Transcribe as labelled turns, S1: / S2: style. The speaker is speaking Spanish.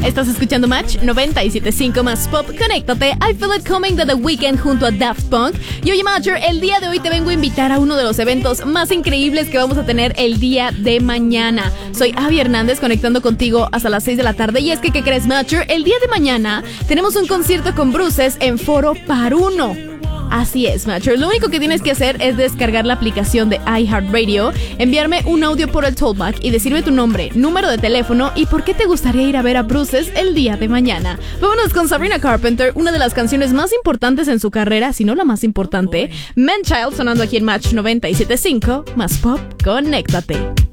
S1: Estás escuchando Match 97.5 más Pop. Conéctate. I Feel It Coming de The Weeknd junto a Daft Punk. Y oye, Matcher, el día de hoy te vengo a invitar a uno de los eventos más increíbles que vamos a tener el día de mañana. Soy Abby Hernández conectando contigo hasta las 6 de la tarde. Y es que, ¿qué crees, Matcher? El día de mañana tenemos un concierto con Bruces en Foro Paruno. Así es, Matcher. Lo único que tienes que hacer es descargar la aplicación de iHeartRadio, enviarme un audio por el Tollback y decirme tu nombre, número de teléfono y por qué te gustaría ir a ver a Bruces el día de mañana. Vámonos con Sabrina Carpenter, una de las canciones más importantes en su carrera, si no la más importante. Man Child sonando aquí en Match 97.5 más Pop. Conéctate.